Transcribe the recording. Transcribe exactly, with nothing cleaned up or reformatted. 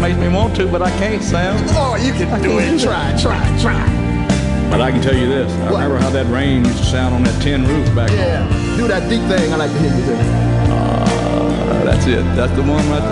makes me want to, but I can't, Sam. Oh, you can do it. Try, try, try. But I can tell you this. I What? remember how that rain used to sound on that tin roof back Yeah. home. Do that deep thing I like to hear you do. Uh, that's it. That's the one right there.